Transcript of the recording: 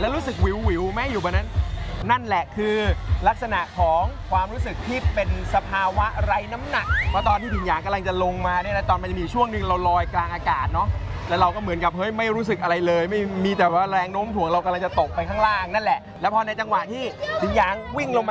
แล้วรู้สึกวิวไหมอยู่บนนั้นนั่นแหละคือลักษณะของความรู้สึกที่เป็นสภาวะไร้น้ำหนักเพราะตอนที่ผิงหยางกำลังจะลงมาเนี่ยนะตอนมันจะมีช่วงหนึ่งเราลอยกลางอากาศเนาะแล้วเราก็เหมือนกับเฮ้ยไม่รู้สึกอะไรเลยไม่มีแต่ว่าแรงโน้มถ่วงเรากำลังจะตกไปข้างล่างนั่นแหละแล้วพอในจังหวะที่ผิงหยางวิ่งลงมา